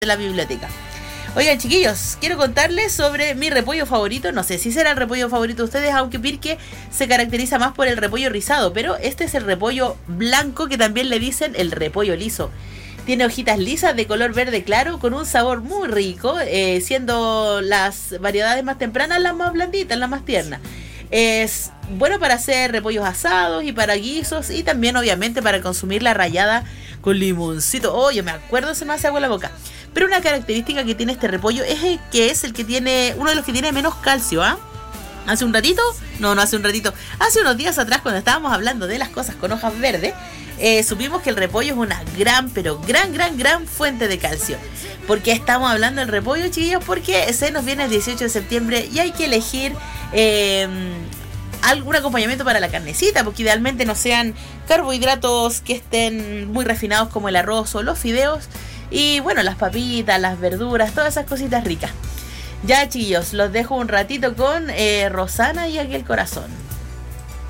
de la biblioteca. Oigan, chiquillos, quiero contarles sobre mi repollo favorito. No sé si será el repollo favorito de ustedes, aunque Pirque se caracteriza más por el repollo rizado, pero este es el repollo blanco, que también le dicen el repollo liso. Tiene hojitas lisas de color verde claro, con un sabor muy rico, siendo las variedades más tempranas las más blanditas, las más tiernas. Es bueno para hacer repollos asados y para guisos, y también obviamente para consumir la rallada con limoncito. Oh, yo me acuerdo, se me hace agua en la boca. Pero una característica que tiene este repollo es el que tiene, uno de los que tiene menos calcio, ¿ah? Hace un ratito, no hace un ratito, hace unos días atrás, cuando estábamos hablando de las cosas con hojas verdes, supimos que el repollo es una gran fuente de calcio. ¿Por qué estamos hablando del repollo, chiquillos? Porque se nos viene el 18 de septiembre y hay que elegir algún acompañamiento para la carnecita, porque idealmente no sean carbohidratos que estén muy refinados como el arroz o los fideos, y bueno, las papitas, las verduras, todas esas cositas ricas. Ya, chiquillos, los dejo un ratito con Rosana y Aquel Corazón.